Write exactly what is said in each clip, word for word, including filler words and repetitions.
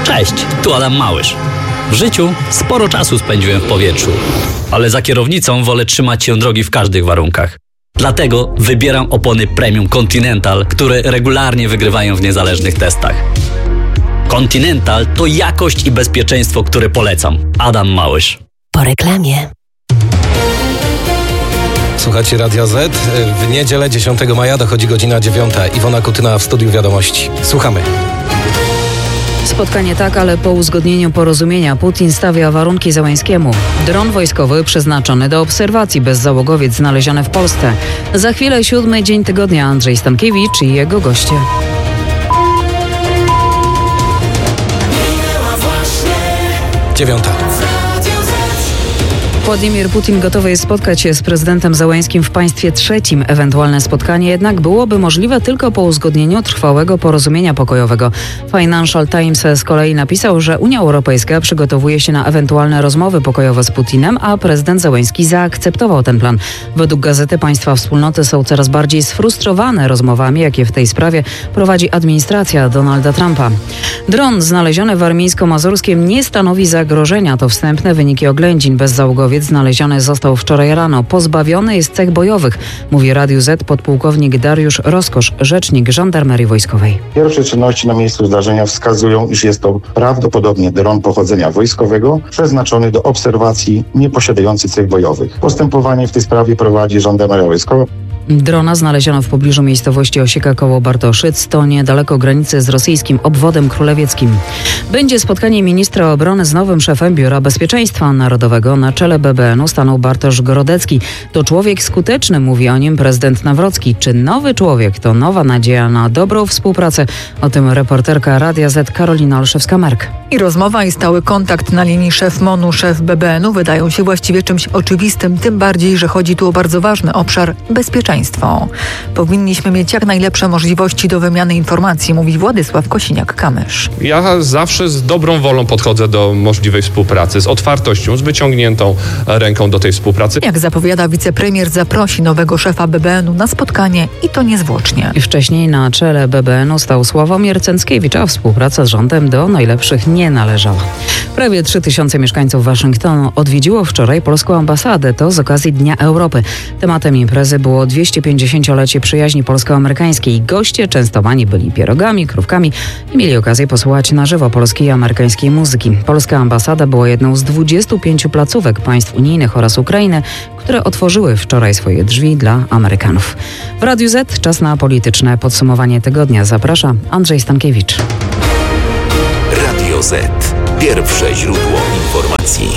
Cześć, tu Adam Małysz. W życiu sporo czasu spędziłem w powietrzu, ale za kierownicą wolę trzymać się drogi w każdych warunkach. Dlatego wybieram opony Premium Continental, które regularnie wygrywają w niezależnych testach. Continental to jakość i bezpieczeństwo, które polecam. Adam Małysz. Po reklamie. Słuchacie Radia Z. W niedzielę dziesiątego maja dochodzi godzina dziewiąta. Iwona Kutyna w studiu Wiadomości. Słuchamy. Spotkanie tak, ale po uzgodnieniu porozumienia Putin stawia warunki Zełenskiemu. Dron wojskowy przeznaczony do obserwacji, bezzałogowiec znaleziony w Polsce. Za chwilę siódmy dzień tygodnia. Andrzej Stankiewicz i jego goście. Dziewiąta. Władimir Putin gotowy jest spotkać się z prezydentem Zełenskim w państwie trzecim. Ewentualne spotkanie jednak byłoby możliwe tylko po uzgodnieniu trwałego porozumienia pokojowego. Financial Times z kolei napisał, że Unia Europejska przygotowuje się na ewentualne rozmowy pokojowe z Putinem, a prezydent Zełenski zaakceptował ten plan. Według gazety państwa wspólnoty są coraz bardziej sfrustrowane rozmowami, jakie w tej sprawie prowadzi administracja Donalda Trumpa. Dron znaleziony w Warmińsko-Mazurskiem nie stanowi zagrożenia. To wstępne wyniki oględzin. Bezzałogowiec znaleziony został wczoraj rano. Pozbawiony jest cech bojowych, mówi Radiu Z podpułkownik Dariusz Roskosz, rzecznik Żandarmerii Wojskowej. Pierwsze czynności na miejscu zdarzenia wskazują, iż jest to prawdopodobnie dron pochodzenia wojskowego, przeznaczony do obserwacji, nieposiadający cech bojowych. Postępowanie w tej sprawie prowadzi Żandarmeria Wojskowa. Drona znaleziono w pobliżu miejscowości Osieka koło Bartoszyc, to niedaleko granicy z rosyjskim obwodem królewieckim. Będzie spotkanie ministra obrony z nowym szefem Biura Bezpieczeństwa Narodowego. Na czele B B N u stanął Bartosz Grodecki. To człowiek skuteczny, mówi o nim prezydent Nawrocki. Czy nowy człowiek to nowa nadzieja na dobrą współpracę? O tym reporterka Radia Z Karolina Olszewska-Merk. I rozmowa i stały kontakt na linii szef M O N-u, szef B B N u wydają się właściwie czymś oczywistym, tym bardziej, że chodzi tu o bardzo ważny obszar bezpieczeństwa. Powinniśmy mieć jak najlepsze możliwości do wymiany informacji, mówi Władysław Kosiniak-Kamysz. Ja zawsze z dobrą wolą podchodzę do możliwej współpracy, z otwartością, z wyciągniętą ręką do tej współpracy. Jak zapowiada wicepremier, zaprosi nowego szefa B B N u na spotkanie i to niezwłocznie. I wcześniej na czele B B N u stał Sławomir Cęckiewicz, a współpraca z rządem do najlepszych nie należała. Prawie trzy tysiące mieszkańców Waszyngtonu odwiedziło wczoraj polską ambasadę. To z okazji Dnia Europy. Tematem imprezy było dwieście pięćdziesięciolecie przyjaźni polsko-amerykańskiej. Goście częstowani byli pierogami, krówkami i mieli okazję posłuchać na żywo polskiej i amerykańskiej muzyki. Polska ambasada była jedną z dwudziestu pięciu placówek państw unijnych oraz Ukrainy, które otworzyły wczoraj swoje drzwi dla Amerykanów. W Radiu Z czas na polityczne podsumowanie tygodnia. Zaprasza Andrzej Stankiewicz. Radio Z. Pierwsze źródło informacji.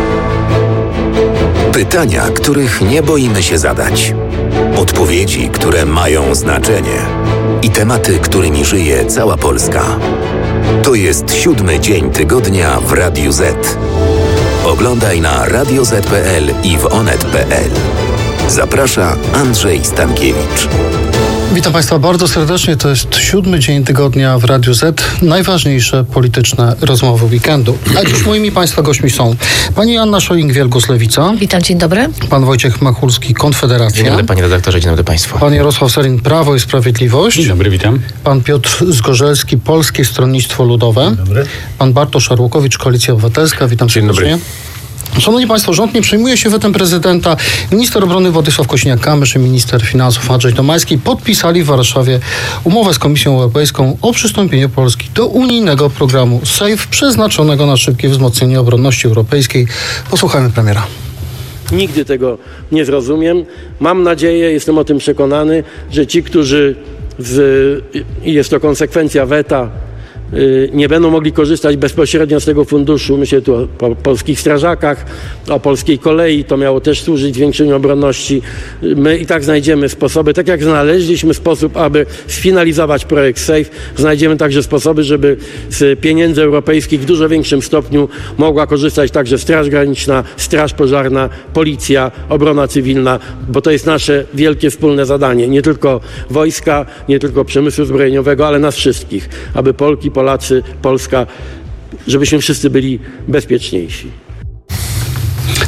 Pytania, których nie boimy się zadać. Odpowiedzi, które mają znaczenie. I tematy, którymi żyje cała Polska. To jest siódmy dzień tygodnia w Radiu Z. Oglądaj na radio zet kropka pe el i w onet kropka pe el. Zaprasza Andrzej Stankiewicz. Witam Państwa bardzo serdecznie. To jest siódmy dzień tygodnia w Radiu Z. Najważniejsze polityczne rozmowy weekendu. A dziś moimi Państwa gośćmi są pani Anna Szolin-Wielgus, Lewica. Witam, dzień dobry. Pan Wojciech Machulski, Konfederacja. Dzień dobry, panie redaktorze, dzień dobry Państwu. Pan Jarosław Sellin, Prawo i Sprawiedliwość. Dzień dobry, witam. Pan Piotr Zgorzelski, Polskie Stronnictwo Ludowe. Dzień dobry. Pan Bartosz Arłukowicz, Koalicja Obywatelska. Witam serdecznie. Dzień dobry. Szanowni Państwo, rząd nie przejmuje się wetem prezydenta. Minister obrony Władysław Kosiniak-Kamysz i minister finansów Andrzej Domański podpisali w Warszawie umowę z Komisją Europejską o przystąpieniu Polski do unijnego programu SAFE przeznaczonego na szybkie wzmocnienie obronności europejskiej. Posłuchajmy premiera. Nigdy tego nie zrozumiem. Mam nadzieję, jestem o tym przekonany, że ci, którzy z, i jest to konsekwencja weta, nie będą mogli korzystać bezpośrednio z tego funduszu. Myślę tu o po, polskich strażakach, o polskiej kolei. To miało też służyć zwiększeniu obronności. My i tak znajdziemy sposoby, tak jak znaleźliśmy sposób, aby sfinalizować projekt SAFE, znajdziemy także sposoby, żeby z pieniędzy europejskich w dużo większym stopniu mogła korzystać także Straż Graniczna, Straż Pożarna, Policja, Obrona Cywilna, bo to jest nasze wielkie wspólne zadanie. Nie tylko wojska, nie tylko przemysłu zbrojeniowego, ale nas wszystkich, aby Polki, Polacy, Polska, żebyśmy wszyscy byli bezpieczniejsi.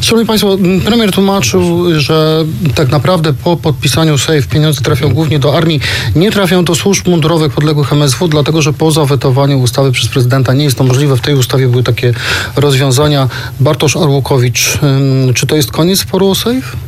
Szanowni Państwo, premier tłumaczył, że tak naprawdę po podpisaniu S E I F pieniądze trafią głównie do armii, nie trafią do służb mundurowych podległych M S W, dlatego że po zawetowaniu ustawy przez prezydenta nie jest to możliwe. W tej ustawie były takie rozwiązania. Bartosz Arłukowicz, czy to jest koniec sporu o S E I F?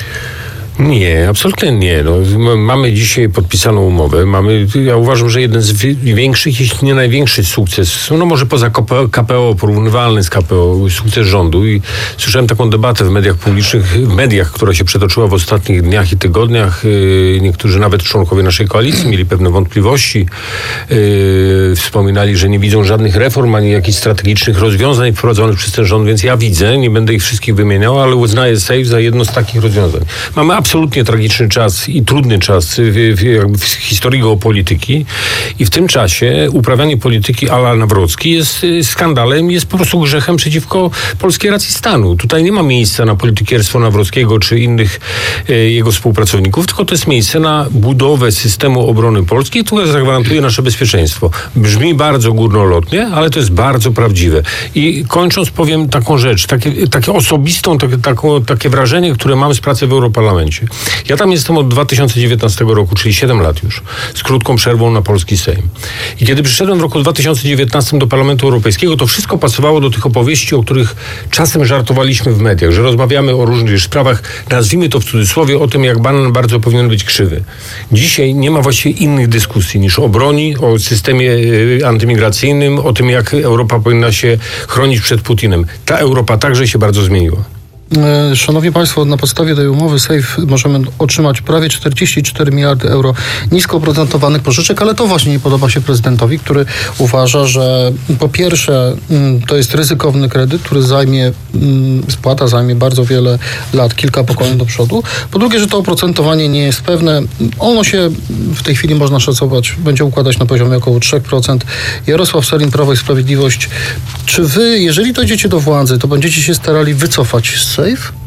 Nie, absolutnie nie. No, mamy dzisiaj podpisaną umowę. Mamy, ja uważam, że jeden z większych, jeśli nie największy sukces, no może poza K P O, porównywalny z K P O, sukces rządu. I słyszałem taką debatę w mediach publicznych, w mediach, która się przetoczyła w ostatnich dniach i tygodniach. Niektórzy nawet członkowie naszej koalicji mieli pewne wątpliwości. Wspominali, że nie widzą żadnych reform, ani jakichś strategicznych rozwiązań wprowadzonych przez ten rząd, więc ja widzę, nie będę ich wszystkich wymieniał, ale uznaję S E I F za jedno z takich rozwiązań. Mamy absolutnie tragiczny czas i trudny czas w, w, w historii geopolityki i w tym czasie uprawianie polityki a la Nawrocki jest skandalem, jest po prostu grzechem przeciwko polskiej racji stanu. Tutaj nie ma miejsca na politykierstwo Nawrockiego czy innych e, jego współpracowników, tylko to jest miejsce na budowę systemu obrony polskiej, które zagwarantuje nasze bezpieczeństwo. Brzmi bardzo górnolotnie, ale to jest bardzo prawdziwe. I kończąc powiem taką rzecz, takie, takie osobistą, takie, taką, takie wrażenie, które mam z pracy w Europarlamencie. Ja tam jestem od dwa tysiące dziewiętnastego roku, czyli siedem lat już, z krótką przerwą na polski Sejm. I kiedy przyszedłem w roku dwa tysiące dziewiętnastym do Parlamentu Europejskiego, to wszystko pasowało do tych opowieści, o których czasem żartowaliśmy w mediach, że rozmawiamy o różnych sprawach, nazwijmy to w cudzysłowie, o tym, jak banan bardzo powinien być krzywy. Dzisiaj nie ma właściwie innych dyskusji niż o broni, o systemie antymigracyjnym, o tym, jak Europa powinna się chronić przed Putinem. Ta Europa także się bardzo zmieniła. Szanowni Państwo, na podstawie tej umowy S E I F możemy otrzymać prawie czterdzieści cztery miliardy euro nisko oprocentowanych pożyczek, ale to właśnie nie podoba się prezydentowi, który uważa, że po pierwsze to jest ryzykowny kredyt, który zajmie, spłata zajmie bardzo wiele lat, kilka pokoleń do przodu. Po drugie, że to oprocentowanie nie jest pewne. Ono się w tej chwili można szacować, będzie układać na poziomie około trzy procent. Jarosław Sellin, Prawo i Sprawiedliwość. Czy wy, jeżeli dojdziecie do władzy, to będziecie się starali wycofać z S E I F?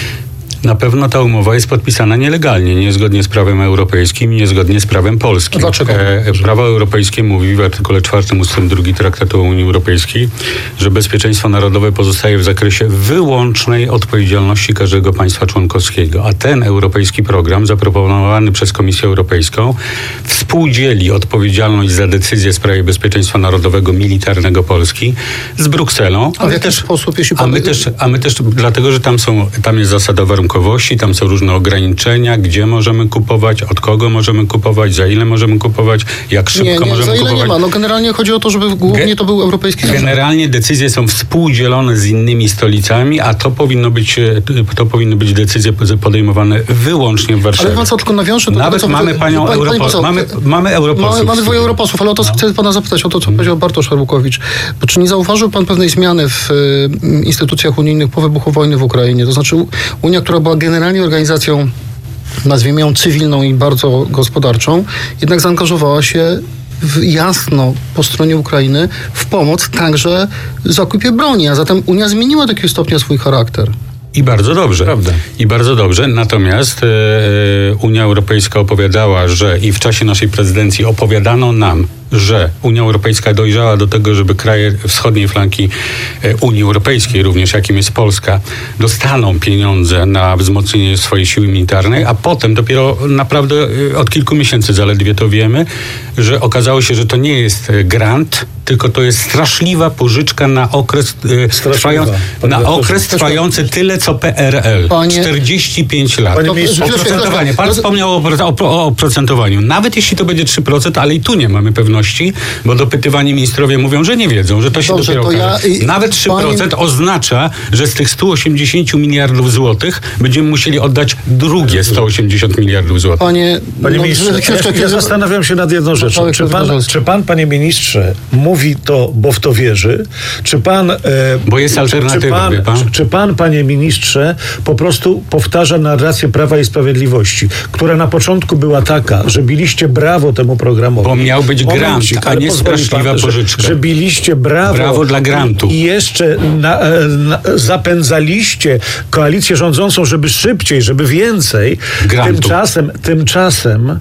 Na pewno ta umowa jest podpisana nielegalnie, niezgodnie z prawem europejskim i niezgodnie z prawem polskim. Dlaczego? E, prawo europejskie mówi w artykule czwartym ustęp drugi Traktatu o Unii Europejskiej, że bezpieczeństwo narodowe pozostaje w zakresie wyłącznej odpowiedzialności każdego państwa członkowskiego. A ten europejski program zaproponowany przez Komisję Europejską współdzieli odpowiedzialność za decyzje w sprawie bezpieczeństwa narodowego militarnego Polski z Brukselą. A w jaki sposób, jeśli pan... a my też, a my też, dlatego, że tam są, tam jest zasada warunkowości, tam są różne ograniczenia, gdzie możemy kupować, od kogo możemy kupować, za ile możemy kupować, jak szybko nie, nie, możemy za ile kupować. Nie ma. No generalnie chodzi o to, żeby głównie Ge- to był europejski Generalnie decyzje są współdzielone z innymi stolicami, a to powinno być, to powinny być decyzje podejmowane wyłącznie w Warszawie. Ale pan co, tylko nawiążę do Nawet tego, co... mamy panią pani, Europo- pani mamy, mamy europosłów. Mamy, mamy dwoje europosłów, ale o to no. chcę pana zapytać, o to, co hmm. powiedział Bartosz Arłukowicz. Bo czy nie zauważył pan pewnej zmiany w y, instytucjach unijnych po wybuchu wojny w Ukrainie? To znaczy Unia, która była generalnie organizacją, nazwijmy ją cywilną i bardzo gospodarczą, jednak zaangażowała się w, jasno po stronie Ukrainy w pomoc także w zakupie broni, a zatem Unia zmieniła do jakiegoś stopnia swój charakter. I bardzo dobrze. Prawda. I bardzo dobrze. Natomiast e, Unia Europejska opowiadała, że i w czasie naszej prezydencji opowiadano nam, że Unia Europejska dojrzała do tego, żeby kraje wschodniej flanki Unii Europejskiej, również jakim jest Polska, dostaną pieniądze na wzmocnienie swojej siły militarnej, a potem dopiero naprawdę od kilku miesięcy zaledwie to wiemy, że okazało się, że to nie jest grant, tylko to jest straszliwa pożyczka na okres, trwając, na okres trwający tyle, co P R L. Panie, czterdzieści pięć lat. Oprocentowanie. Pan wspomniał o, o, o oprocentowaniu. Nawet jeśli to będzie trzy procent, ale i tu nie mamy pewności, bo dopytywani ministrowie mówią, że nie wiedzą, że to się Dobrze, dopiero to okaże. Ja, Nawet trzy procent panie... oznacza, że z tych stu osiemdziesięciu miliardów złotych będziemy musieli oddać drugie sto osiemdziesiąt miliardów złotych. Panie, panie no, ministrze, ja, ja zastanawiam się nad jedną rzeczą. Czy pan, czy pan, panie ministrze, mówi to, bo w to wierzy? Czy pan... E, bo jest alternatywa, czy pan, pan? Czy, czy pan, panie ministrze, po prostu powtarza narrację Prawa i Sprawiedliwości, która na początku była taka, że biliście brawo temu programowi. Bo miał być grant, a nie straszliwa pożyczka. Że, że biliście brawo. Brawo dla grantu. I jeszcze na, na, zapędzaliście koalicję rządzącą, żeby szybciej, żeby więcej. Grantu. Tymczasem, tymczasem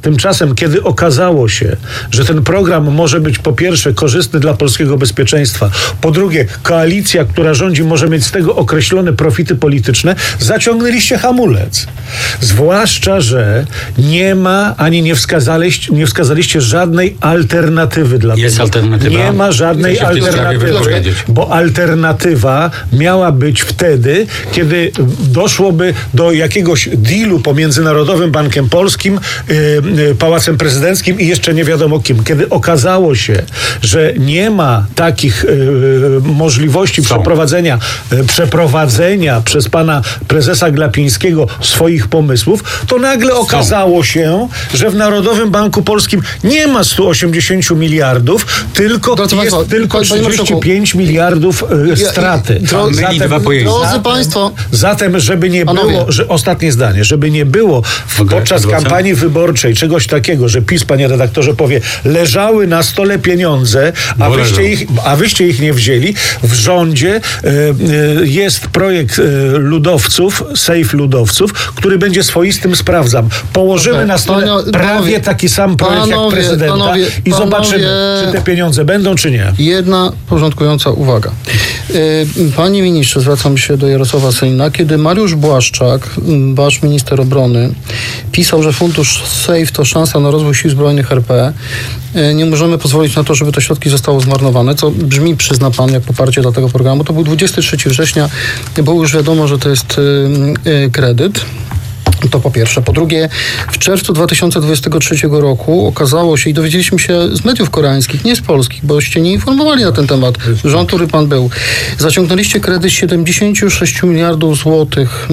Tymczasem, kiedy okazało się, że ten program może być po pierwsze korzystny dla polskiego bezpieczeństwa, po drugie koalicja, która rządzi, może mieć z tego określone profity polityczne, zaciągnęliście hamulec. Zwłaszcza, że nie ma ani nie wskazaliście, nie wskazaliście żadnej alternatywy dla Jest tego. alternatywa. Nie ma żadnej Chcę się w tej sprawie alternatywy, wypowiedzieć. bo alternatywa miała być wtedy, kiedy doszłoby do jakiegoś dealu pomiędzy Narodowym Bankiem Polskim, yy, yy, Pałacem Prezydenckim i jeszcze nie wiadomo kim. Kiedy okazało się, że nie ma takich yy, możliwości Są. przeprowadzenia, yy, przeprowadzenia przez pana prezesa Glapińskiego swoich pomysłów, to nagle okazało się, że w Narodowym Banku Polskim nie ma stu osiemdziesięciu miliardów, tylko Drodzy jest państwo, tylko panie marszałku, trzydzieści pięć miliardów yy, Ja- straty. dro- Myli dwa pojęcia. Drodzy państwo, Zatem, żeby nie Panowie. było, że ostatnie zdanie, żeby nie było w, Mogę podczas adwocem? kampanii wyborczej czegoś takiego, że PiS, panie redaktorze, powie, leżały na stole pieniądze, a Bo wyście, leżą. ich, a wyście ich nie wzięli. W rządzie e, e, jest projekt e, ludowców, safe ludowców, który będzie swoistym sprawdzam. Położymy Okej, na stole pano- prawie panowie, taki sam projekt panowie, jak prezydenta panowie, i panowie. zobaczymy, czy te pieniądze będą, czy nie. jedna porządkująca uwaga. Yy, Panie ministrze, zwracam się do Jarosława Sellina. Kiedy Mariusz Błaszczak, m, wasz minister obrony, pisał, że fundusz SAFE to szansa na rozwój sił zbrojnych R P, yy, nie możemy pozwolić na to, żeby te środki zostały zmarnowane, co brzmi, przyzna pan, jak poparcie dla tego programu. To był dwudziestego trzeciego września, było już wiadomo, że to jest yy, yy, kredyt. To po pierwsze. Po drugie, w czerwcu dwa tysiące dwudziestego trzeciego roku okazało się i dowiedzieliśmy się z mediów koreańskich, nie z polskich, boście nie informowali na ten temat. Rząd, który pan był. Zaciągnęliście kredyt siedemdziesiąt sześć miliardów złotych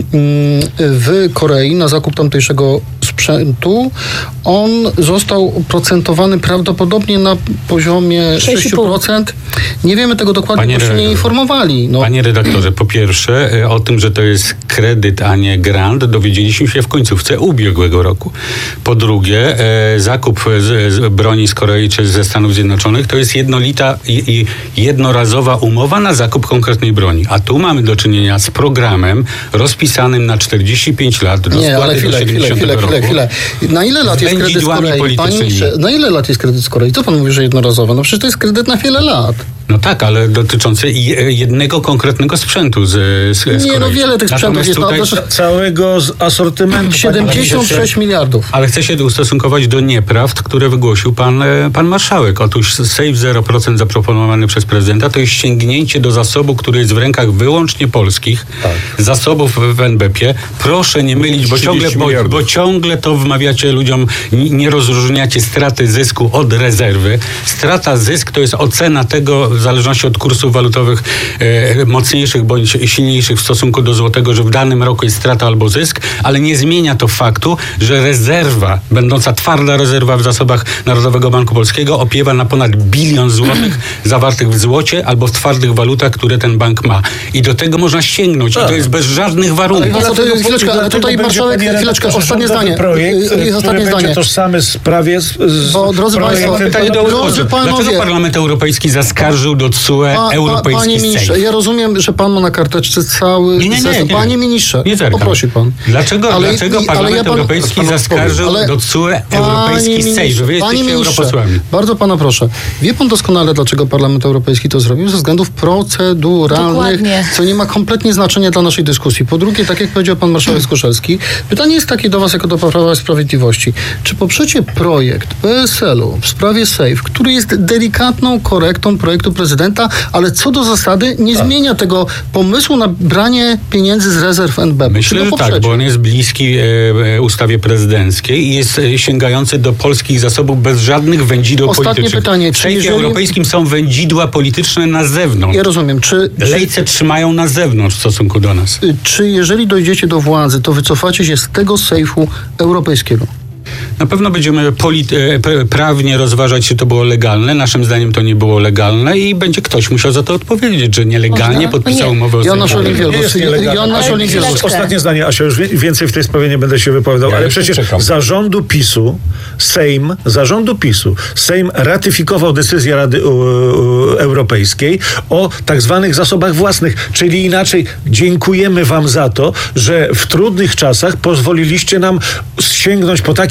w Korei na zakup tamtejszego sprzętu. On został oprocentowany prawdopodobnie na poziomie sześć procent. Nie wiemy tego dokładnie, Panie bo się nie redaktorze. informowali. No. Panie redaktorze, po pierwsze e, o tym, że to jest kredyt, a nie grant, dowiedzieliśmy się w końcówce ubiegłego roku. Po drugie, e, zakup z, z broni z Korei czy ze Stanów Zjednoczonych to jest jednolita i, i jednorazowa umowa na zakup konkretnej broni. A tu mamy do czynienia z programem rozpisanym na czterdzieści pięć lat do Nie, ale spłaty do chwilę, chwilę, siedemdziesiątego chwilę, roku. chwilę, chwilę. Na ile lat Z jest kredyt z wędzidłami Korei? Panie politycznymi. ministrze, na ile lat jest kredyt z Korei? Co pan mówi, że jednorazowy? No przecież to jest kredyt na wiele lat. No tak, ale dotyczący i- e, jednego konkretnego sprzętu z, z, z Nie, no Korei. wiele tych sprzętów Natomiast jest. tutaj, No, to- Całego z asortymentu. siedemdziesiąt sześć miliardów. Ale chcę się ustosunkować do nieprawd, które wygłosił pan, e, pan marszałek. Otóż Safe zero procent zaproponowany przez prezydenta to jest sięgnięcie do zasobu, który jest w rękach wyłącznie polskich, zasobów w N B P-ie. Proszę nie mylić, bo ciągle, bo, bo ciągle to wmawiacie ludziom, n- nie rozróżniacie straty zysku od rezerwy. Strata zysk to jest ocena tego, w zależności od kursów walutowych e, mocniejszych bądź silniejszych w stosunku do złotego, że w danym roku jest strata albo zysk, ale nie zmienia to faktu, że rezerwa, będąca twarda rezerwa w zasobach Narodowego Banku Polskiego opiewa na ponad bilion złotych zawartych w złocie albo w twardych walutach, które ten bank ma. I do tego można sięgnąć. I to jest bez żadnych warunków. Ale to, chwileczkę, ale tutaj marszałek, chwileczkę, ostatnie zdanie. Projekt, Y, y, ostatnie który zdanie. będzie tożsamy z prawie z, z Bo, drodzy projektem- państwo, Pytanie do drodzy Dlaczego panowie, Parlament Europejski zaskarżył do T S U E Pa- pa- europejski Panie ministrze, safe? ja rozumiem, że pan ma na karteczce cały Nie, nie, nie, zestaw. nie. Panie ministrze, Nie zerkam. poprosi pan. Dlaczego, Ale- dlaczego i- ale Parlament ja pan- Europejski panu zaskarżył powiem, ale- do T S U E Panie europejski ministrze, safe? Wy panie jesteście ministrze, europosłami. bardzo pana proszę. Wie pan doskonale, dlaczego Parlament Europejski to zrobił? Ze względów proceduralnych, Dokładnie. co nie ma kompletnie znaczenia dla naszej dyskusji. Po drugie, tak jak powiedział pan marszałek Skurzelski, pytanie jest takie do was, jako do Prawa i Sprawiedliwości. Czy poprzecie projekt P S L-u w sprawie SAFE, który jest delikatną korektą projektu prezydenta, ale co do zasady nie zmienia tego pomysłu na branie pieniędzy z rezerw N B P? Myślę, Czy że go tak, poprzecie? bo on jest bliski e, e, ustawie prezydenckiej i jest e, sięgający do polskich zasobów bez żadnych wędzideł Ostatnie politycznych. pytanie, W czy Sejfie jeżeli- europejskim są wędzidła polityczne na zewnątrz. Ja rozumiem. Czy, czy, Lejce trzymają na zewnątrz w stosunku do nas. czy jeżeli dojdziecie do władzy, to wycofacie się z tego sejfu europejskiego? Na pewno będziemy polit- e, p- prawnie rozważać, czy to było legalne. Naszym zdaniem to nie było legalne i będzie ktoś musiał za to odpowiedzieć, że nielegalnie Można? podpisał Nie. umowę o Joanna sejmie. Scheuring-Wielgus. Nie jest nielegalne. Joanna Ale Scheuring-Wielgus. chwileczkę. Ostatnie zdanie, Asia, już wie- więcej w tej sprawie nie będę się wypowiadał, Ja ale jeszcze przecież czekam. zarządu PiSu, Sejm, zarządu PiSu, Sejm ratyfikował decyzję Rady u, u, Europejskiej o tak zwanych zasobach własnych, czyli inaczej dziękujemy wam za to, że w trudnych czasach pozwoliliście nam sięgnąć po taki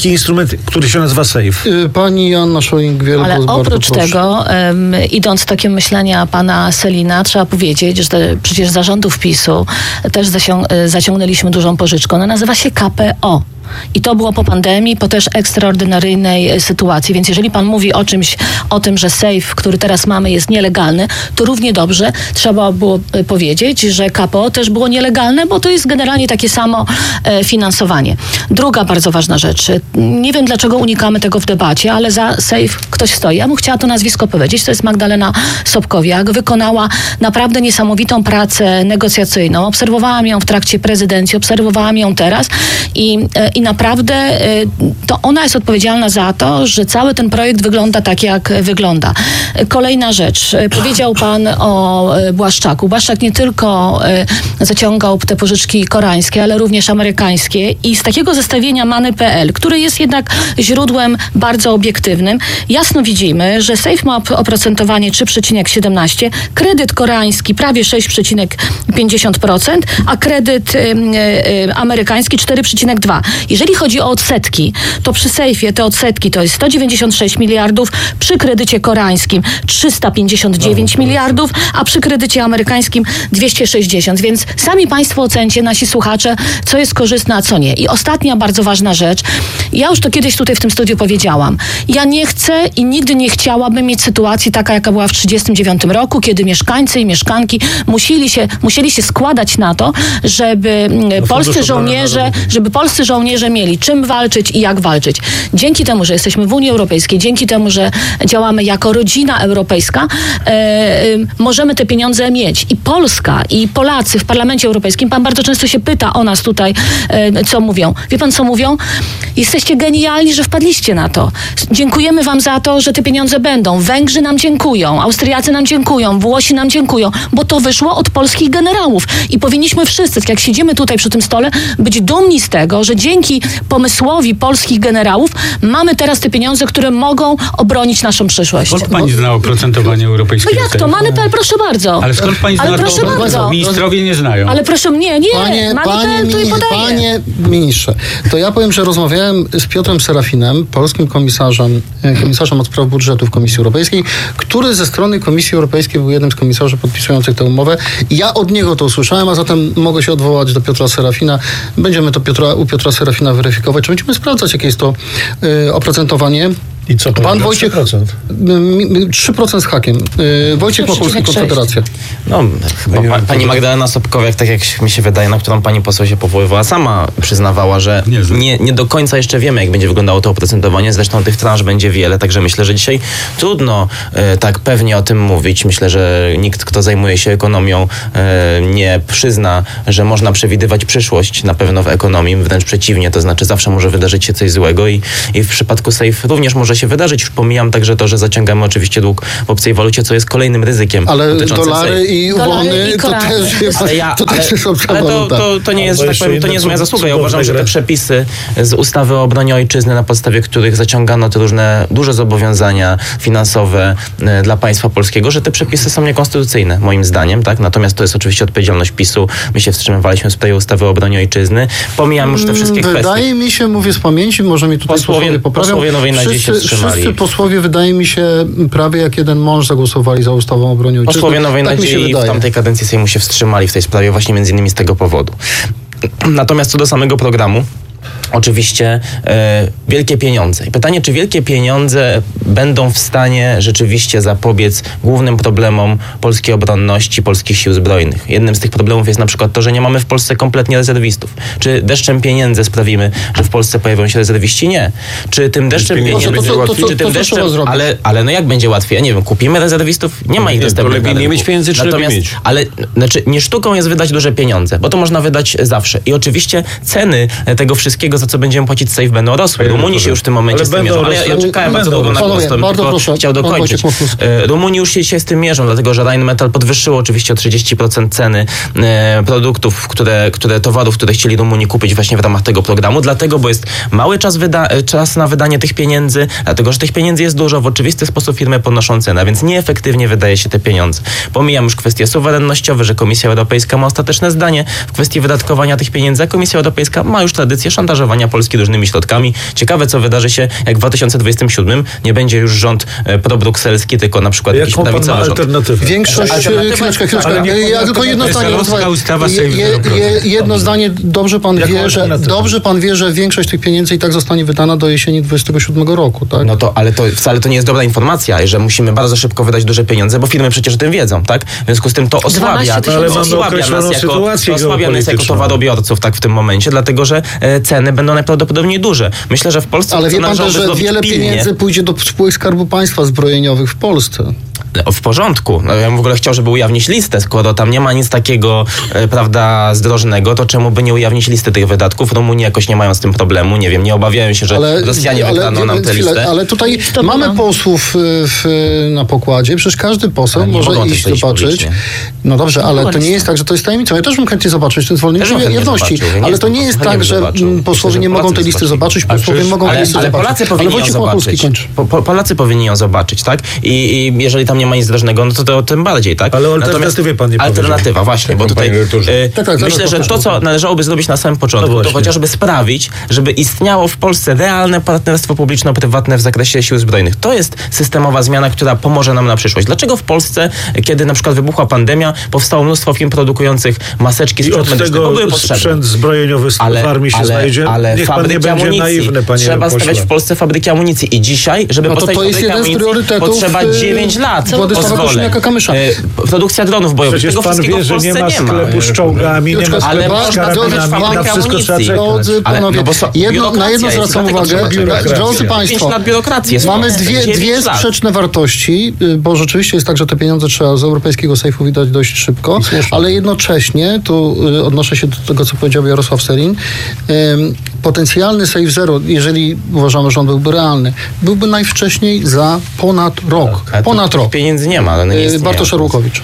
taki instrument, który się nazywa SAFE. Pani Joanna Scheuring-Wielgus, Ale bardzo oprócz proszę. tego, um, idąc tokiem myślenia pana Sellina, trzeba powiedzieć, że te, przecież zarządów PiSu też zasią- zaciągnęliśmy dużą pożyczkę. Ona nazywa się K P O. I to było po pandemii, po też ekstraordynaryjnej sytuacji. Więc jeżeli pan mówi o czymś, o tym, że SAFE, który teraz mamy, jest nielegalny, to równie dobrze trzeba było powiedzieć, że K P O też było nielegalne, bo to jest generalnie takie samo e, finansowanie. Druga bardzo ważna rzecz. Nie wiem, dlaczego unikamy tego w debacie, ale za SAFE ktoś stoi. Ja bym chciała to nazwisko powiedzieć. To jest Magdalena Sobkowiak. Wykonała naprawdę niesamowitą pracę negocjacyjną. Obserwowałam ją w trakcie prezydencji, obserwowałam ją teraz i e, I naprawdę to ona jest odpowiedzialna za to, że cały ten projekt wygląda tak, jak wygląda. Kolejna rzecz. Powiedział pan o Błaszczaku. Błaszczak nie tylko zaciągał te pożyczki koreańskie, ale również amerykańskie. I z takiego zestawienia Money kropka p l, który jest jednak źródłem bardzo obiektywnym, jasno widzimy, że SAFE ma oprocentowanie trzy przecinek siedemnaście, kredyt koreański prawie sześć przecinek pięćdziesiąt procent, a kredyt y, y, amerykański cztery przecinek dwa. Jeżeli chodzi o odsetki, to przy SAFE te odsetki to jest sto dziewięćdziesiąt sześć miliardów, przy kredycie koreańskim trzysta pięćdziesiąt dziewięć no, miliardów, a przy kredycie amerykańskim dwieście sześćdziesiąt. Więc sami państwo ocencie, nasi słuchacze, co jest korzystne, a co nie. I ostatnia bardzo ważna rzecz. Ja już to kiedyś tutaj w tym studiu powiedziałam. Ja nie chcę i nigdy nie chciałabym mieć sytuacji taka, jaka była w trzydziestym dziewiątym roku, kiedy mieszkańcy i mieszkanki musieli się, musieli się składać na to, żeby no, polscy żołnierze, żeby polscy żołnierze mieli czym walczyć i jak walczyć. Dzięki temu, że jesteśmy w Unii Europejskiej, dzięki temu, że działamy jako rodzina europejska, e, e, możemy te pieniądze mieć. I Polska, i Polacy w Parlamencie Europejskim, pan bardzo często się pyta o nas tutaj, e, co mówią. Wie pan, co mówią? Jesteście genialni, że wpadliście na to. Dziękujemy wam za to, że te pieniądze będą. Węgrzy nam dziękują, Austriacy nam dziękują, Włosi nam dziękują, bo to wyszło od polskich generałów. I powinniśmy wszyscy, jak siedzimy tutaj przy tym stole, być dumni z tego, że dzięki pomysłowi polskich generałów mamy teraz te pieniądze, które mogą obronić naszą przyszłość. Skąd pani zna oprocentowanie europejskiego? No jak to? Money kropka p l, proszę bardzo. Ale skąd pani zna Ale proszę to? bardzo. Ministrowie nie znają. Ale proszę mnie, nie. Panie, panie, to mini, panie ministrze, to ja powiem, że rozmawiałem z Piotrem Serafinem, polskim komisarzem, komisarzem od spraw budżetu w Komisji Europejskiej, który ze strony Komisji Europejskiej był jednym z komisarzy podpisujących tę umowę. Ja od niego to usłyszałem, a zatem mogę się odwołać do Piotra Serafina. Będziemy to Piotra, u Piotra Serafina weryfikować. Czy będziemy sprawdzać, jakie jest to y, oprocentowanie. I co pan Wojciech? trzy procent. trzy procent z hakiem. Yy, Wojciech Mapulski, Konfederacja. No, chyba pa, pani Magdalena Sobkowiak, tak jak mi się wydaje, na którą pani poseł się powoływała, sama przyznawała, że nie, nie do końca jeszcze wiemy, jak będzie wyglądało to oprocentowanie. Zresztą tych transz będzie wiele, także myślę, że dzisiaj trudno e, tak pewnie o tym mówić. Myślę, że nikt, kto zajmuje się ekonomią, e, nie przyzna, że można przewidywać przyszłość na pewno w ekonomii. Wręcz przeciwnie, to znaczy zawsze może wydarzyć się coś złego i, i w przypadku SAFE również może się wydarzyć. Już pomijam także to, że zaciągamy oczywiście dług w obcej walucie, co jest kolejnym ryzykiem. Ale dolary i uwolny to też jest, ale ja, to ale, też jest ale to, to, to nie jest, tak powiem, to nie jest moja zasługa. Ja uważam, że te przepisy z ustawy o obronie ojczyzny, na podstawie których zaciągano te różne duże zobowiązania finansowe dla państwa polskiego, że te przepisy są niekonstytucyjne, moim zdaniem, tak? Natomiast to jest oczywiście odpowiedzialność PiSu. My się wstrzymywaliśmy w sprawie ustawy o obronie ojczyzny. Pomijam już te wszystkie Wydaje kwestie. Wydaje mi się, mówię z pamięci, może mi tutaj posłowie, posłowie poprawią. Posłowie Nowej Nadziei się wstrzymali. Wszyscy posłowie, wydaje mi się, prawie jak jeden mąż zagłosowali za ustawą o obronie ojczyzny. Posłowie Nowej tak Nadziei w tamtej kadencji Sejmu się wstrzymali w tej sprawie właśnie między innymi z tego powodu. Natomiast co do samego programu, oczywiście e, wielkie pieniądze. I pytanie, czy wielkie pieniądze będą w stanie rzeczywiście zapobiec głównym problemom polskiej obronności, polskich sił zbrojnych. Jednym z tych problemów jest na przykład to, że nie mamy w Polsce kompletnie rezerwistów. Czy deszczem pieniędzy sprawimy, że w Polsce pojawią się rezerwiści? Nie. Czy tym deszczem pieniędzy... To, to, to, to, czy tym to, deszczem, to ale, ale no jak będzie łatwiej? Ja nie wiem, kupimy rezerwistów? Nie ma ich dostępnych. Lepiej nie mieć pieniędzy, czy lepiej mieć? Ale znaczy, nie sztuką jest wydać duże pieniądze, bo to można wydać zawsze. I oczywiście ceny tego wszystkiego, za co będziemy płacić SAFE, będą rosły. Rumunii się już w tym momencie ale z tym mierzą. Ale ja, ja czekałem bardzo długo na głos, to bym tylko proszę, chciał dokończyć. Rumunii już się dzisiaj z tym mierzą, dlatego że Rheinmetall podwyższyło oczywiście o trzydzieści procent ceny e, produktów, które, które towarów, które chcieli Rumunii kupić właśnie w ramach tego programu. Dlatego, bo jest mały czas, wyda- czas na wydanie tych pieniędzy, dlatego, że tych pieniędzy jest dużo. W oczywisty sposób firmy podnoszą cenę, więc nieefektywnie wydaje się te pieniądze. Pomijam już kwestie suwerennościowe, że Komisja Europejska ma ostateczne zdanie w kwestii wydatkowania tych pieniędzy, a Komisja Europejska ma już tradycję szantażowania ratowania Polski różnymi środkami. Ciekawe, co wydarzy się, jak w dwa tysiące dwudziestym siódmym nie będzie już rząd pro-brukselski, tylko na przykład jakiś prawicowy rząd. Większość, chwileczkę, chwileczkę. Ja tylko jedno zdanie. Jedno zdanie, dobrze pan wie, że dobrze pan wie, że większość tych pieniędzy i tak zostanie wydana do jesieni dwudziestego siódmego roku, tak? No to, ale to wcale to nie jest dobra informacja, że musimy bardzo szybko wydać duże pieniądze, bo firmy przecież o tym wiedzą, tak? W związku z tym to osłabia, to osłabia nas jako, to osłabia nas jako towarobiorców, tak, w tym momencie, dlatego, że e, ceny będą najprawdopodobniej duże. Myślę, że w Polsce... Ale wie pan też, że wiele pilnie. pieniędzy pójdzie do spółek Skarbu Państwa zbrojeniowych w Polsce. W porządku. No, ja bym w ogóle chciał, żeby ujawnić listę. Skoro tam nie ma nic takiego, e, prawda, zdrożnego, to czemu by nie ujawnić listy tych wydatków? Rumuni jakoś nie mają z tym problemu. Nie wiem, nie obawiają się, że ale, Rosjanie wykradną nam tę listę. Ale tutaj to mamy no. posłów w, na pokładzie. Przecież każdy poseł może iść zobaczyć. No dobrze, ale to nie jest tak, że to jest tajemnicą. Ja też bym chętnie zobaczyć ten zwolnienie jawności. Ale to nie jest tak, że posłowie nie mogą tej listy zobaczyć, posłowie mogą tej listy zobaczyć. Ale Polacy powinni ją zobaczyć. Polacy powinni ją zobaczyć, tak? I jeżeli tam nie ma nic drożnego, no to, to tym bardziej, tak? Ale o alternatywie pan nie Alternatywa, powiedział. właśnie, bo tutaj y, tak, tak, myślę, że to, co należałoby zrobić na samym początku, no to chociażby sprawić, żeby istniało w Polsce realne partnerstwo publiczno-prywatne w zakresie sił zbrojnych. To jest systemowa zmiana, która pomoże nam na przyszłość. Dlaczego w Polsce, kiedy na przykład wybuchła pandemia, powstało mnóstwo firm produkujących maseczki, sprzęt medyczny? I od tego sprzęt zbrojeniowy w armii się ale, znajdzie? Ale Niech pan nie będzie amunicji. naiwny, panie Trzeba pośle. stawiać w Polsce fabryki amunicji. I dzisiaj, żeby no to postawić to fabrykę amunicji, potrzeba dziewięć lat. Kamysza. E, produkcja dronów bojowych. Przecież pan wie, że nie ma sklepu z czołgami, nie ma sklepu z karabinami, na wszystko trzeba czekać. Drodzy panowie, jedno, na jedno zwracam uwagę. Drodzy państwo, mamy dwie, dwie sprzeczne wartości, bo rzeczywiście jest tak, że te pieniądze trzeba z europejskiego sejfu wydać dość szybko, ale jednocześnie, tu odnoszę się do tego, co powiedział Jarosław Sellin, potencjalny Safe Zero, jeżeli uważamy, że on byłby realny, byłby najwcześniej za ponad rok. Ponad rok. Pieniędzy nie ma, ale nie istnieje. Bartosz Szarłukowicz.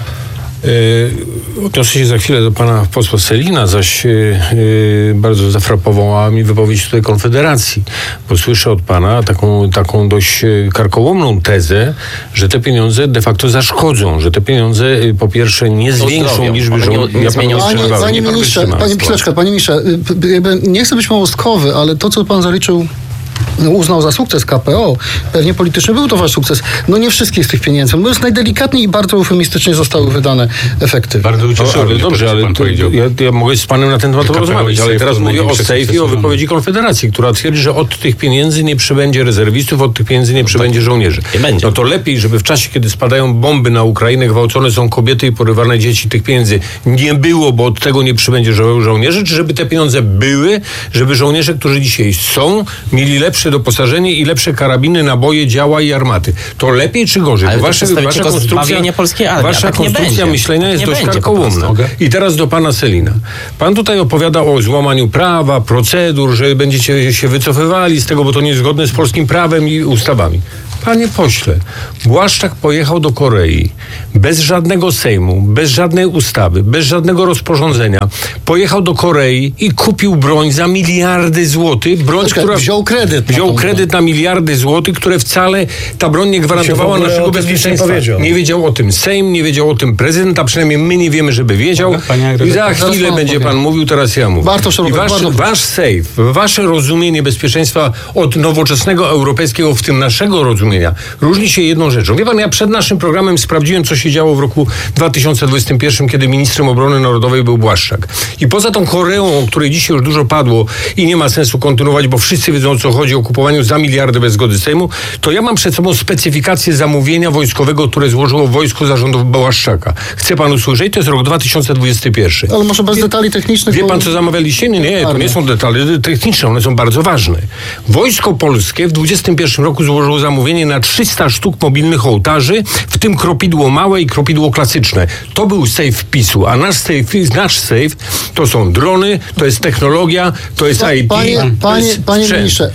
Odniosę się za chwilę do pana posła Sellina, zaś yy, bardzo zafrapowała mi wypowiedź tutaj Konfederacji, bo słyszę od pana taką, taką dość karkołomną tezę, że te pieniądze de facto zaszkodzą, że te pieniądze yy, po pierwsze nie zwiększą liczby żołnierzy. Nie, nie, ja panie, panie ministrze, panie Piszeczka, panie ministrze, yy, nie chcę być małostkowy, ale to, co pan zaliczył, uznał za sukces K P O, pewnie polityczny był to wasz sukces. No nie wszystkich z tych pieniędzy. No jest najdelikatniej i bardzo eufemistycznie zostały wydane efekty. Bardzo ucieszyłem. Ale dobrze, ale to, ja, ja mogę z panem na ten temat porozmawiać, ale teraz mówię o sejfie i o wypowiedzi Konfederacji, która twierdzi, że od tych pieniędzy nie przybędzie rezerwistów, od tych pieniędzy nie przybędzie żołnierzy. Nie będzie. No to lepiej, żeby w czasie, kiedy spadają bomby na Ukrainę, gwałcone są kobiety i porywane dzieci, tych pieniędzy nie było, bo od tego nie przybędzie żo- żołnierzy, czy żeby te pieniądze były, żeby żołnierze, którzy dzisiaj są, mieli lepsze doposażenie i lepsze karabiny, naboje, działa i armaty. To lepiej czy gorzej? Ale Wasza, wasza konstrukcja, polskiej armii, wasza tak konstrukcja myślenia jest nie dość karkołomna. I teraz do pana Sellina. Pan tutaj opowiada o złamaniu prawa, procedur, że będziecie się wycofywali z tego, bo to nie jest zgodne z polskim prawem i ustawami. Panie pośle, Błaszczak pojechał do Korei bez żadnego sejmu, bez żadnej ustawy, bez żadnego rozporządzenia. Pojechał do Korei i kupił broń za miliardy złotych. Broń, Czekaj, która wziął kredyt. Wziął kredyt na miliardy złotych, które wcale ta broń nie gwarantowała naszego bezpieczeństwa. Nie, nie wiedział o tym Sejm, nie wiedział o tym prezydent, a przynajmniej my nie wiemy, żeby wiedział. I za chwilę będzie pan mówił, teraz ja mówię. Bartosz, I wasz, wasz sejf, wasze rozumienie bezpieczeństwa od nowoczesnego europejskiego, w tym naszego rozumienia, różni się jedną rzeczą. Wie pan, ja przed naszym programem sprawdziłem, co się działo w roku dwa tysiące dwudziestym pierwszym, kiedy ministrem obrony narodowej był Błaszczak. I poza tą Koreą, o której dzisiaj już dużo padło i nie ma sensu kontynuować, bo wszyscy wiedzą, o co chodzi, o kupowaniu za miliardy bez zgody Sejmu, to ja mam przed sobą specyfikację zamówienia wojskowego, które złożyło wojsko za rządów Błaszczaka. Chcę pan usłyszeć? To jest rok dwa tysiące dwudziesty pierwszy. Ale może bez detali technicznych? Wie pan, co zamawialiście? Nie, nie, to nie są detale techniczne, one są bardzo ważne. Wojsko polskie w dwudziestym pierwszym roku złożyło zamówienie na trzysta sztuk mobilnych ołtarzy, w tym kropidło małe i kropidło klasyczne. To był sejf PiSu, a nasz sejf, nasz sejf to są drony, to jest technologia, to jest I T. Panie, panie, panie ministrze,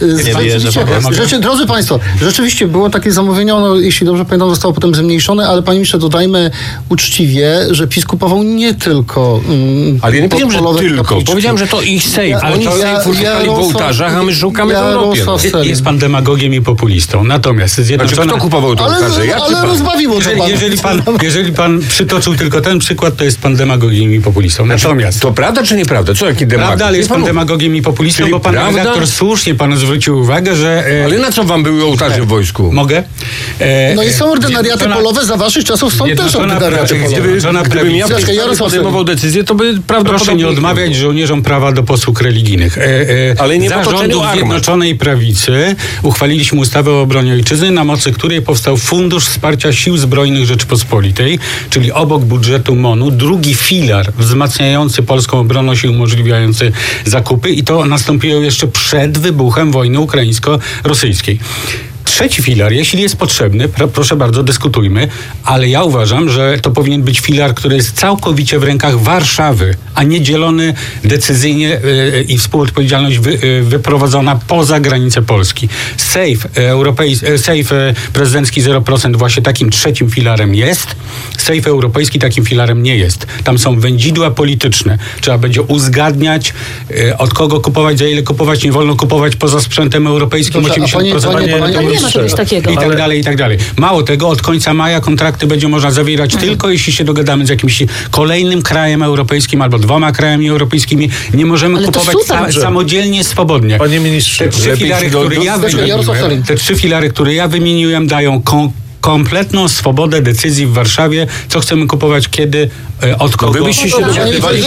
rzeczy, drodzy państwo, rzeczywiście było takie zamówienie, ono, jeśli dobrze pamiętam, zostało potem zmniejszone, ale panie ministrze, dodajmy uczciwie, że PiS kupował nie tylko um, ale ja nie powiedziałem, że tylko. Kapliczki. Powiedziałem, że to ich sejf. Ja, Oni ja, sejf używali w ołtarzach, a my szukamy w Europie. Jest pan demagogiem i populistą. Natomiast Zjednoczone... Znaczy, kto kupował to ale, ja, ale pan? rozbawiło to jeżeli, pan. jeżeli pan. Jeżeli pan przytoczył tylko ten przykład, to jest pan demagogiem i populistą. Natomiast... To prawda czy nieprawda? Co, jaki demagog? Prawda, ale jest pan demagogiem i populistą, Czyli bo pan prawda? redaktor słusznie panu zwrócił uwagę, że... E... Ale na co wam były ołtarze w wojsku? Mogę? E... No i są ordynariaty polowe, za waszych czasów są też ordynariaty polowe. Gdyby, gdybym ja podejmował decyzję, to by prawdopodobnie... Proszę nie odmawiać żołnierzom prawa do posług religijnych. E, e, ale nie za rządów Zjednoczonej Prawicy uchwaliliśmy ustawę o obronie ojczyzny, na mocy której powstał Fundusz Wsparcia Sił Zbrojnych Rzeczypospolitej, czyli obok budżetu M O N-u drugi filar wzmacniający polską obronność i umożliwiający zakupy, i to nastąpiło jeszcze przed wybuchem wojny ukraińsko-rosyjskiej. Trzeci filar, jeśli jest potrzebny, pr- proszę bardzo, dyskutujmy, ale ja uważam, że to powinien być filar, który jest całkowicie w rękach Warszawy, a nie dzielony decyzyjnie yy, i współodpowiedzialność wy, yy, wyprowadzona poza granice Polski. Safe, europejski, safe prezydencki zero procent właśnie takim trzecim filarem jest, safe europejski takim filarem nie jest. Tam są wędzidła polityczne. Trzeba będzie uzgadniać, yy, od kogo kupować, za ile kupować, nie wolno kupować poza sprzętem europejskim. Dobrze, osiemdziesiąt procent panie, panie, panie, nie ma czegoś takiego. I tak ale... dalej, i tak dalej. Mało tego, od końca maja kontrakty będzie można zawierać mhm. tylko jeśli się dogadamy z jakimś kolejnym krajem europejskim albo dwoma krajami europejskimi. Nie możemy ale kupować sa- samodzielnie, swobodnie. Panie ministrze, te trzy filary, które ja wymieniłem, te trzy filary, które ja wymieniłem, dają kon- kompletną swobodę decyzji w Warszawie, co chcemy kupować, kiedy, od kogo. No byście się dowiadywali,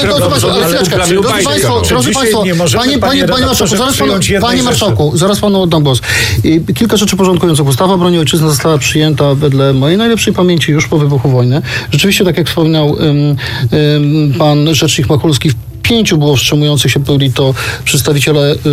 Proszę Państwa, panie, panie, panie Marszałku, zaraz panu, panie Marszałku, zaraz panu oddam głos. Kilka rzeczy porządkujących. Ustawa o broni ojczyzny została przyjęta wedle mojej najlepszej pamięci już po wybuchu wojny. Rzeczywiście, tak jak wspominał um, um, pan rzecznik Machulski, pięciu było wstrzymujących się, byli to przedstawiciele y,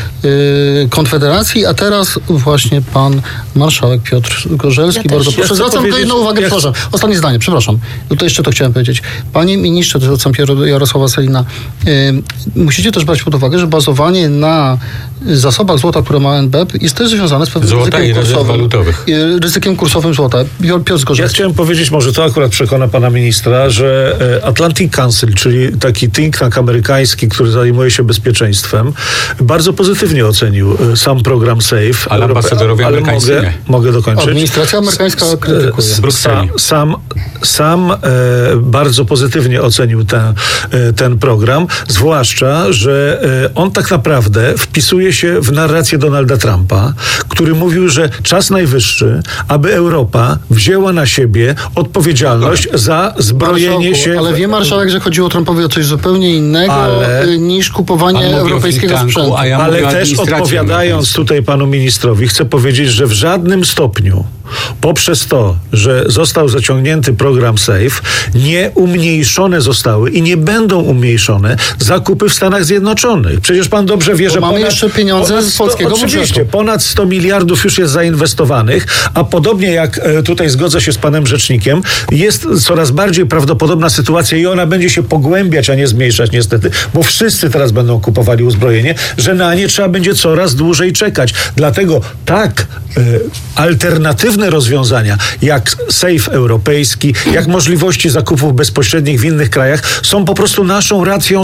y, Konfederacji, a teraz właśnie pan marszałek Piotr Gorzelski. Ja bardzo proszę. Zwracam tutaj jedną uwagę, ja proszę. Ostatnie zdanie, przepraszam. No to jeszcze to chciałem powiedzieć. Panie ministrze, to zwracam Jarosława Sellina, y, musicie też brać pod uwagę, że bazowanie na zasobach złota, które ma N B P, jest też związane z pewnym złota ryzykiem i kursowym. walutowych. Y, ryzykiem kursowym złota. Piotr Gorzelski. Ja chciałem powiedzieć, może to akurat przekona pana ministra, że Atlantic Council, czyli taki think tank amerykański, który zajmuje się bezpieczeństwem, bardzo pozytywnie ocenił sam program SAFE. Ale ambasadorowie ale amerykańscy mogę, nie. mogę dokończyć. Administracja amerykańska krytykuje. Sam, sam, sam e, bardzo pozytywnie ocenił ten, e, ten program, zwłaszcza, że e, on tak naprawdę wpisuje się w narrację Donalda Trumpa, który mówił, że czas najwyższy, aby Europa wzięła na siebie odpowiedzialność no, za zbrojenie się... Ale wie marszałek, że chodziło Trumpowi o coś zupełnie innego ale, niż kupowanie europejskiego sprzętu. Ja ale też odpowiadając tutaj panu ministrowi, chcę powiedzieć, że w żadnym stopniu poprzez to, że został zaciągnięty program SAFE, nie umniejszone zostały i nie będą umniejszone zakupy w Stanach Zjednoczonych. Przecież pan dobrze wie, to że mamy ponad, jeszcze pieniądze z polskiego budżetu. Oczywiście, ponad sto miliardów już jest zainwestowanych, a podobnie jak tutaj zgodzę się z panem rzecznikiem, jest coraz bardziej prawdopodobna sytuacja i ona będzie się pogłębiać, a nie zmniejszać niestety, bo wszyscy teraz będą kupowali uzbrojenie, że na nie trzeba będzie coraz dłużej czekać. Dlatego tak y, alternatywne rozwiązania, jak SAFE europejski, jak możliwości zakupów bezpośrednich w innych krajach są po prostu naszą racją